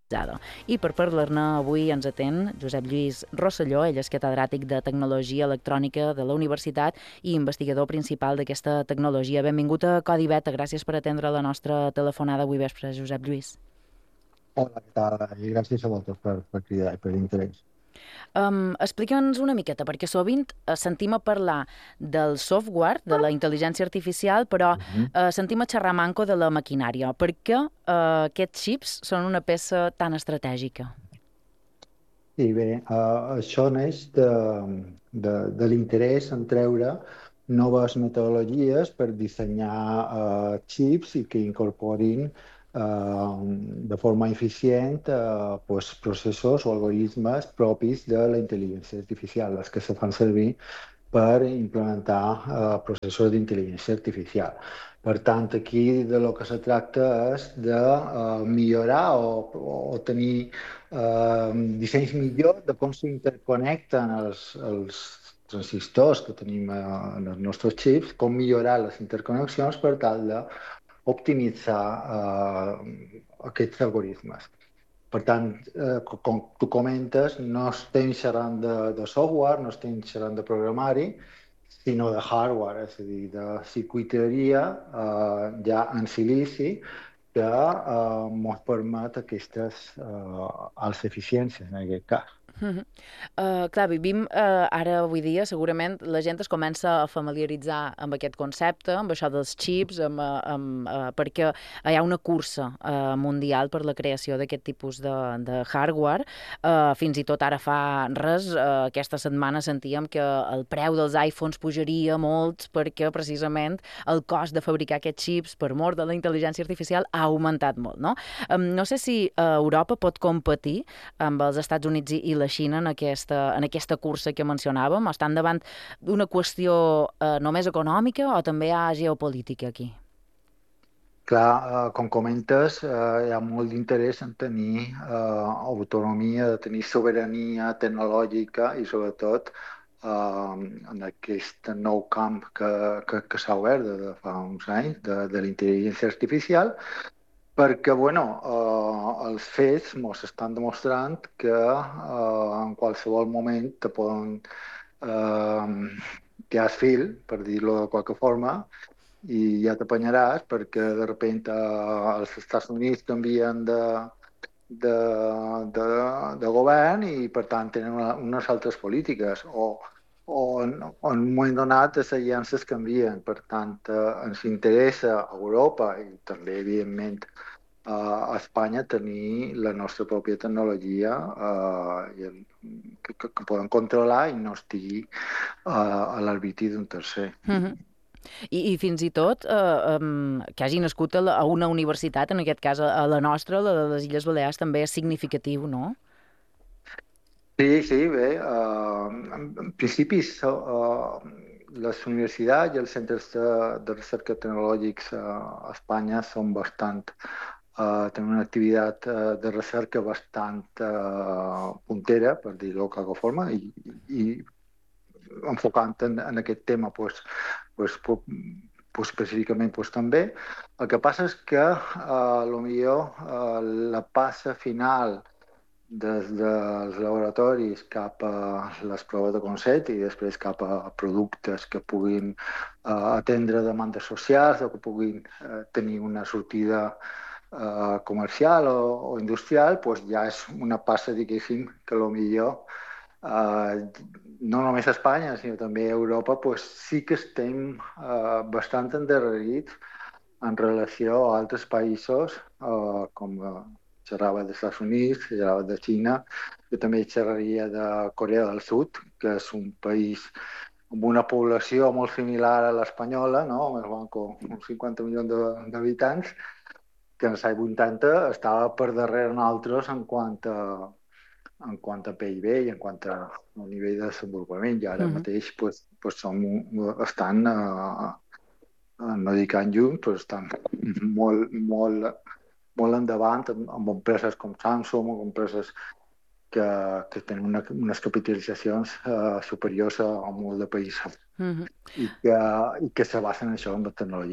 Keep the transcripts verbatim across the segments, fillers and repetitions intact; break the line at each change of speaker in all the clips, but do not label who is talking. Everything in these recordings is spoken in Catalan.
I per parlar-ne avui ens atén Josep Lluís Rosselló, ell és catedràtic de Tecnologia Electrònica de la Universitat i investigador principal d'aquesta tecnologia. Benvingut a Codi Beta, gràcies per atendre la nostra telefonada avui vespre, Josep Lluís.
Hola, què tal? I gràcies a vosaltres per, per cridar i per l'interès.
Um, Explica'ns una miqueta, perquè sovint uh, sentim a parlar del software, de la intel·ligència artificial, però
Uh -huh.
uh, sentim a xerrar manco de la maquinària. Per què uh, aquests xips són una peça tan estratègica?
I bé, uh, això neix de, de, de l'interès en treure noves metodologies per dissenyar uh, xips i que incorporin uh, de forma eficient uh, pues, processos o algoritmes propis de la intel·ligència artificial, els que se fan servir per implementar uh, processos d'intel·ligència artificial. Per tant, aquí de lo que se tracta és de uh, millorar o, o tenir uh, dissenys millor de com s'interconnecten els, els transistors que tenim uh, en els nostres xips, com millorar les interconnexions per tal d'optimitzar uh, aquests algoritmes. Per tant, eh, com tu comentes, no estem xerrant de, de software, no estem xerrant de programari, sinó de hardware, és a dir, de circuiteria eh, ja en silici que eh, ens permet aquestes eh, altes eficiències, en aquest cas.
Uh -huh. uh, clar, vivim uh, ara avui dia, segurament la gent es comença a familiaritzar amb aquest concepte, amb això dels xips, amb, amb, uh, perquè hi ha una cursa uh, mundial per la creació d'aquest tipus de, de hardware. Uh, fins i tot ara fa res, uh, aquesta setmana sentíem que el preu dels iPhones pujaria molt perquè precisament el cost de fabricar aquests xips per mort de la intel·ligència artificial ha augmentat molt, no? Um, no sé si uh, Europa pot competir amb els Estats Units i, i la Xina en aquesta, en aquesta cursa que mencionàvem? Estan davant d'una qüestió eh, només econòmica o també hi ha geopolítica aquí?
Clar, eh, com comentes, eh, hi ha molt d'interès en tenir eh, autonomia, de tenir sobirania tecnològica i sobretot eh, en aquest nou camp que, que, que s'ha obert de, de fa uns anys, de, de la intel·ligència artificial, perquè, bueno, eh, els fets ens estan demostrant que eh, en qualsevol moment te poden eh, quedar fil, per dir-ho de qualque forma, i ja t'apanyaràs perquè de sobte eh, els Estats Units canvien de, de, de, de govern i, per tant, tenen una, unes altres polítiques o, o en, o en un moment donat les aliances canvien. Per tant, eh, ens interessa a Europa i també, evidentment, a Espanya tenir la nostra pròpia tecnologia eh, i el, que, que, que poden controlar i no estigui eh, a l'arbitri d'un tercer.
Uh -huh. I, I fins i tot eh, um, que hagi nascut a, la, a una universitat, en aquest cas a, a la nostra, la de les Illes Balears, també és significatiu, no?
Sí, sí, bé, uh, en, en principi uh, les universitats i els centres de, de recerca tecnològics uh, a Espanya són bastant, uh, tenen una activitat uh, de recerca bastant uh, puntera, per dir-ho de qualque forma, i, i enfocant en, en aquest tema pues, pues, pues, pues específicament pues, també. El que passa és que uh, potser uh, la passa final des dels laboratoris cap a les proves de concept i després cap a productes que puguin uh, atendre demandes socials o que puguin uh, tenir una sortida uh, comercial o, o industrial, pues ja és una passa, diguéssim, que potser uh, no només a Espanya, sinó també a Europa, pues sí que estem uh, bastant endarrerits en relació a altres països, uh, com uh, xerrava dels Estats Units, xerrava de Xina, jo també xerraria de Corea del Sud, que és un país amb una població molt similar a l'espanyola, no? Com uns cinquanta milions d'habitants, que en els anys vuitanta estava per darrere nosaltres en quant a, en quant a P I B i en quant a, a nivell de desenvolupament. I ara
Uh -huh.
mateix pues, pues som, estan, uh, no dic en lluny, però estan molt, molt, molt endavant amb, amb empreses com Samsung o empreses que, que tenen una, unes capitalitzacions uh, superiors a, a molt de països
Uh -huh.
i que, i que se basen en això, en la tecnologia.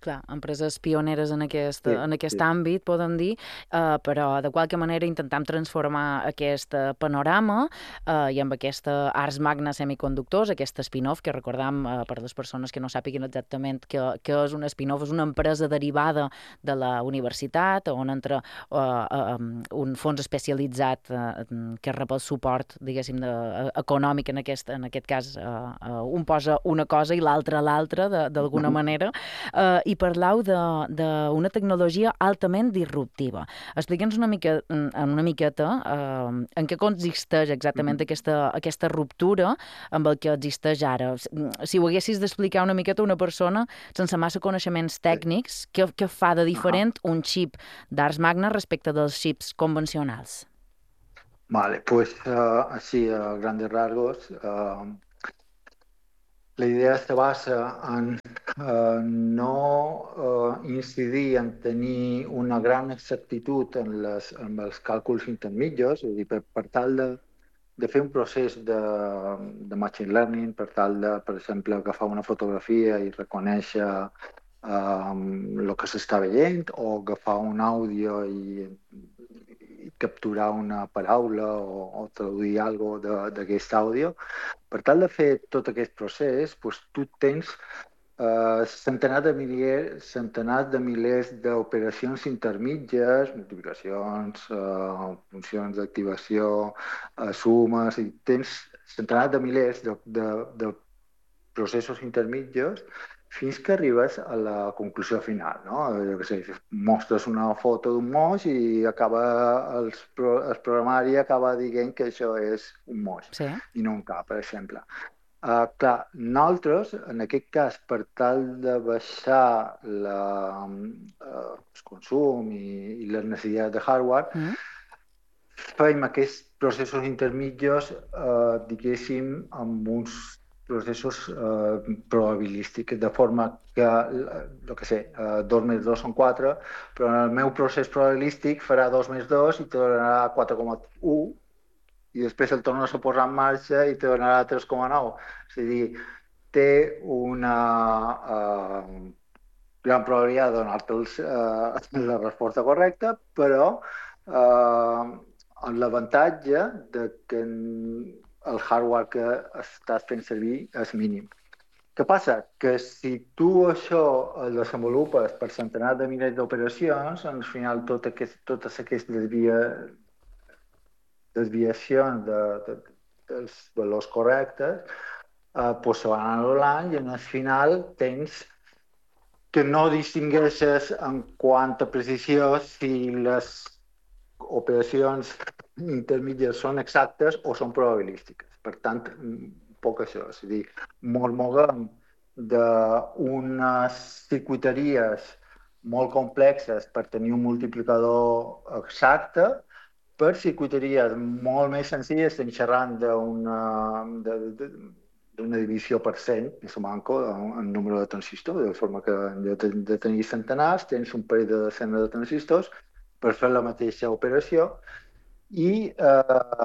Clar, empreses pioneres en aquest,
Sí,
en aquest
sí.
àmbit, podem dir, eh, però de qualque manera intentam transformar aquest eh, panorama eh, i amb aquesta Ars Magna Semiconductors, aquest spin-off, que recordam eh, per les persones que no sàpiguen exactament què, què és un spin-off, és una empresa derivada de la universitat on entra eh, eh, un fons especialitzat eh, que rep el suport, diguéssim, de, eh, econòmic en aquest, en aquest cas. Eh, eh, un posa una cosa i l'altre l'altra, d'alguna manera, eh, i parlau d'una tecnologia altament disruptiva. Explica'ns una, mica, una miqueta eh, en què consisteix exactament aquesta, aquesta ruptura amb el que existeix ara. Si ho haguessis d'explicar una miqueta a una persona sense massa coneixements tècnics, què, què fa de diferent un xip d'Ars Magna respecte dels xips convencionals?
Vale, pues uh, así a grandes rasgos, uh, la idea se basa en uh, no uh, incidir en tenir una gran exactitud en, les, en els càlculs intermitjos, és a dir, per, per tal de, de fer un procés de, de machine learning, per tal de, per exemple, agafar una fotografia i reconèixer um, el que s'està veient, o agafar un àudio i, i capturar una paraula o, o traduir alguna cosa d'aquest àudio. Per tal de fer tot aquest procés, doncs, tu tens uh, centenars de milers, centenars de milers d'operacions intermitges, multiplicacions, uh, funcions d'activació, uh, sumes, i tens centenars de milers de, de, de processos intermitjos fins que arribes a la conclusió final, no? Jo què sé, mostres una foto d'un moix i acaba el, el programari acaba dient que això és un moix
Sí.
i no un cap, per exemple. Uh, clar, nosaltres, en aquest cas, per tal de baixar la, uh, el consum i, i les necessitats de hardware, mm. fem aquests processos intermitjos, eh, diguéssim, amb uns processos eh, probabilístics, de forma que, jo què sé, eh, dos més dos són quatre, però en el meu procés probabilístic farà dos més dos i te donarà quatre coma u, i després el tornes a posar en marxa i te donarà tres coma nou. És a dir, té una eh, gran probabilitat de donar-te eh, la resposta correcta, però eh, amb l'avantatge de que el hardware que estàs fent servir és mínim. Què passa? Que si tu això el desenvolupes per centenars de milers d'operacions, al final tot aquest, totes aquestes desvia, desviacions de, de, dels valors correctes eh, pues se van anul·lant i al final tens que no distingueixes en quant a precisió si les operacions intermitges són exactes o són probabilístiques. Per tant, poc això. És a dir, ens moguem d'unes circuiteries molt complexes per tenir un multiplicador exacte per circuiteries molt més senzilles, estem xerrant d'una d'una divisió per cent, més o manco, en número de transistors, de forma que de tenir centenars, tens un parell de desenes de transistors per fer la mateixa operació i eh,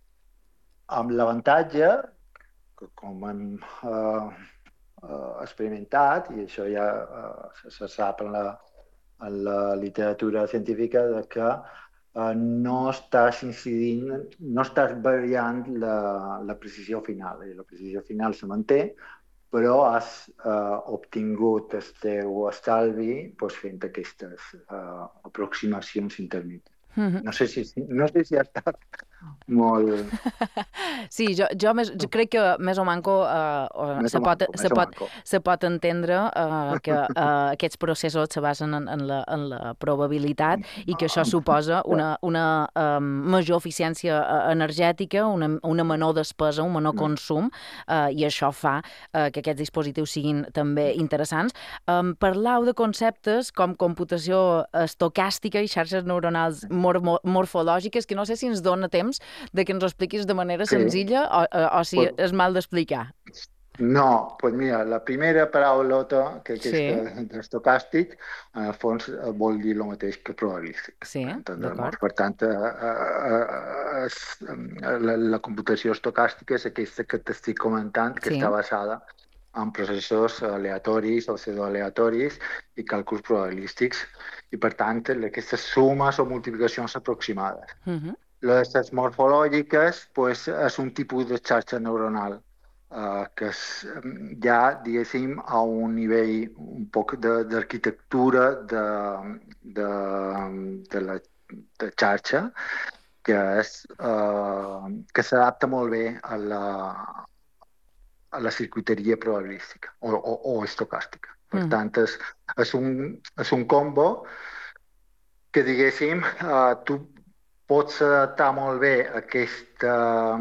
amb l'avantatge, que com hem eh, eh, experimentat, i això ja eh, se sap en la, en la literatura científica, de que eh, no estàs incidint, no estàs variant la, la precisió final. I la precisió final se manté, però has eh, obtingut el teu estalvi doncs, fent aquestes eh, aproximacions intermitges. Mm-hmm. No sé si, no sé si ha estat molt...
Sí, jo, jo, més, jo crec que més o manco, eh, se, pot, se, pot, se pot entendre eh, que eh, aquests processos se basen en, en, la, en la probabilitat i que això suposa una, una um, major eficiència energètica, una, una menor despesa, un menor consum, eh, i això fa eh, que aquests dispositius siguin també interessants. Um, parlau de conceptes com computació estocàstica i xarxes neuronals mor morfològiques, que no sé si ens dona temps de que ens ho expliquis de manera sí. senzilla o, o, o si pues, és mal d'explicar.
No, doncs pues mira, la primera paraulota, que, que sí. és d'estocàstic, en el fons vol dir el mateix que probabilístic.
Sí, d'acord.
Per tant, eh, eh, eh, la, la computació estocàstica és aquesta que t'estic comentant, que sí. està basada amb processos aleatoris o pseudoaleatoris i càlculs probabilístics. I, per tant, aquestes sumes o multiplicacions aproximades.
Uh -huh.
Les morfològiques pues, és un tipus de xarxa neuronal uh, que és ja, diguéssim, a un nivell un poc d'arquitectura de, de, de, de la de xarxa que és uh, que s'adapta molt bé a la, a la circuiteria probabilística o, o, o estocàstica. Per
Uh -huh.
tant, és, és, un, és un combo que, diguéssim, uh, tu pots adaptar molt bé aquesta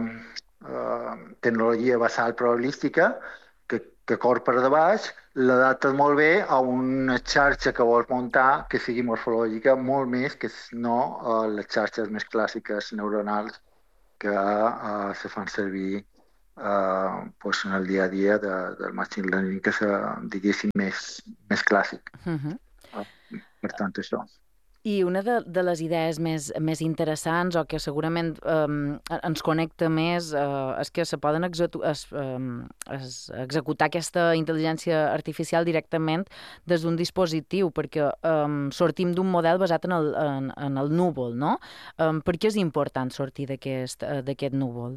uh, tecnologia basal probabilística que, que cor per de baix, l'adaptes molt bé a una xarxa que vols muntar que sigui morfològica molt més que no uh, les xarxes més clàssiques neuronals que uh, se fan servir uh, pues en el dia a dia de, del machine learning, que és, diguéssim, més, més clàssic.
Uh -huh.
Uh, per tant, això.
I una de, de les idees més, més interessants o que segurament um, ens connecta més uh, és que se poden execu es, um, es, executar aquesta intel·ligència artificial directament des d'un dispositiu, perquè um, sortim d'un model basat en el, en, en el núvol, no? Um, per què és important sortir d'aquest uh, d'aquest núvol?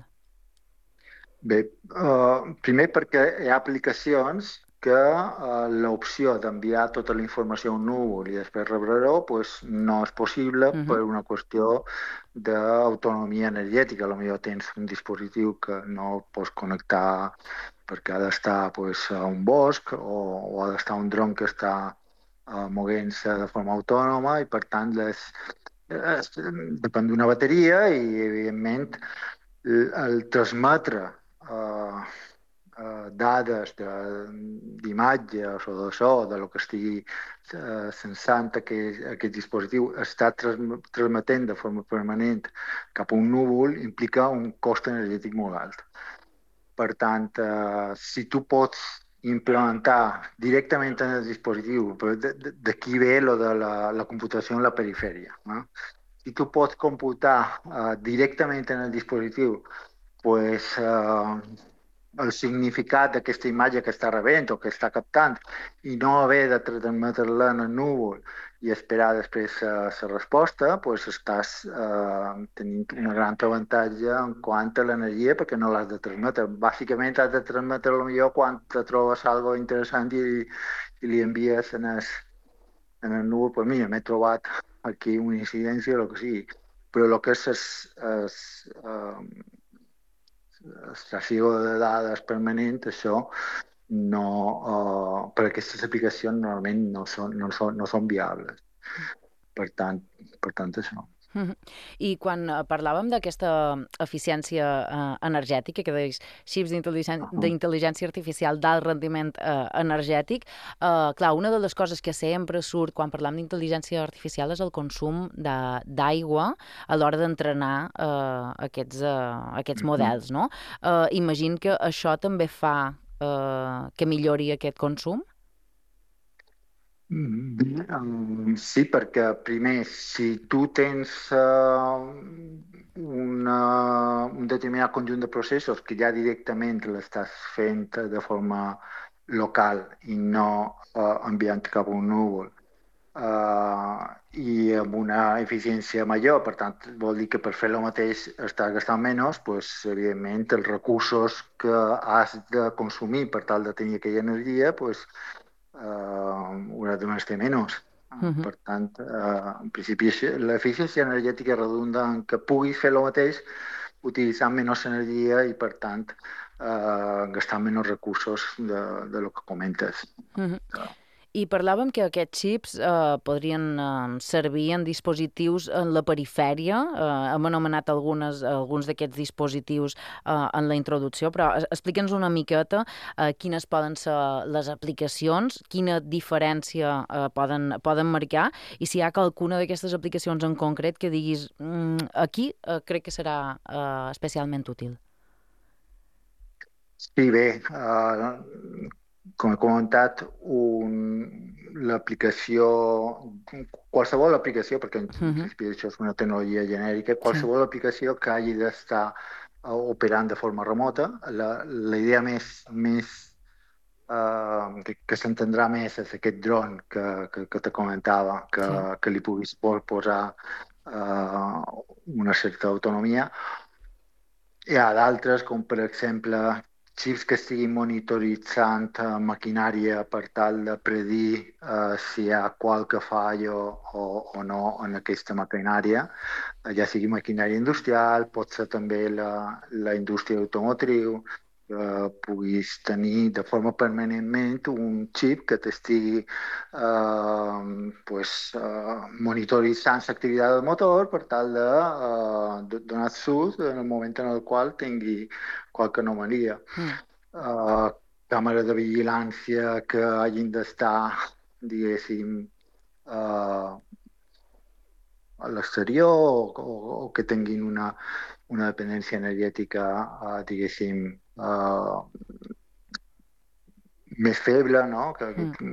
Bé, uh, primer perquè hi ha aplicacions que uh, l'opció d'enviar tota la informació a un núvol i després rebre-ho pues, no és possible uh -huh. per una qüestió d'autonomia energètica. Potser tens un dispositiu que no el pots connectar perquè ha d'estar pues, a un bosc o, o ha d'estar un dron que està uh, movent-se de forma autònoma i, per tant, les, les, depèn d'una bateria i, evidentment, el, el transmetre uh, uh, dades d'imatges o de so, de lo que estigui uh, sensant aquest, aquest dispositiu, està trans transmetent de forma permanent cap a un núvol, implica un cost energètic molt alt. Per tant, uh, si tu pots implementar directament en el dispositiu, d'aquí ve lo de la, la computació en la perifèria, no? Si tu pots computar uh, directament en el dispositiu pues, uh, el significat d'aquesta imatge que està rebent o que està captant i no haver de transmetre-la en el núvol i esperar després uh, la resposta, pues estàs uh, tenint un gran avantatge en quant a l'energia perquè no l'has de transmetre. Bàsicament has de transmetre potser quan te trobes alguna interessant i, i li envies en el, en el núvol. Pues mira, m'he trobat aquí una incidència o el que sigui. Però el que és, és, és uh, extracció de dades permanent, això no, uh, per aquestes aplicacions normalment no són, no són, no són viables. Per tant, per tant això.
I quan parlàvem d'aquesta eficiència uh, energètica, que deies xips d'intel·ligència artificial d'alt rendiment uh, energètic, uh, clar, una de les coses que sempre surt quan parlam d'intel·ligència artificial és el consum d'aigua a l'hora d'entrenar uh, aquests, uh, aquests models, no? Uh, imagino que això també fa uh, que millori aquest consum?
Sí, perquè primer, si tu tens uh, una, un determinat conjunt de processos que ja directament l'estàs fent de forma local i no uh, enviant cap a un núvol uh, i amb una eficiència major, per tant, vol dir que per fer el mateix estàs gastant menys, pues, evidentment, els recursos que has de consumir per tal de tenir aquella energia, pues, Uh, haurà de gastar menys. Uh, uh-huh. Per tant, uh, en principi, l'eficiència energètica redunda en que puguis fer el mateix utilitzant menys energia i, per tant, uh, gastant menys recursos de, de lo que comentes.
Uh-huh. Uh. I parlàvem que aquests xips eh, podrien eh, servir en dispositius en la perifèria. Eh, hem anomenat algunes, alguns d'aquests dispositius eh, en la introducció, però explica'ns una miqueta eh, quines poden ser les aplicacions, quina diferència eh, poden, poden marcar i si hi ha alguna d'aquestes aplicacions en concret que diguis mm, aquí eh, crec que serà eh, especialment útil.
Sí, bé, uh, com he comentat, l'aplicació, qualsevol aplicació, perquè en uh-huh. principi això és una tecnologia genèrica, qualsevol sí. aplicació que hagi d'estar uh, operant de forma remota, la, la idea més, més uh, que, que s'entendrà més és aquest dron que, que, que te comentava, que,
Sí.
que li puguis posar uh, una certa autonomia. Hi ha d'altres, com per exemple xips que estiguin monitoritzant eh, maquinària per tal de predir eh, si hi ha qualque fallo o, o no en aquesta maquinària, eh, ja sigui maquinària industrial, pot ser també la, la indústria automotriu, que puguis tenir de forma permanentment un xip que t'estigui eh, pues, eh, monitoritzant l'activitat del motor per tal de, eh, de donar sus en el moment en el qual tingui qualque anomalia.
Mm.
Uh, càmeres de vigilància que hagin d'estar, diguéssim, uh, a l'exterior o, o, o que tinguin una, una dependència energètica, uh, diguéssim, uh, més feble, no? Que, que,
Mm.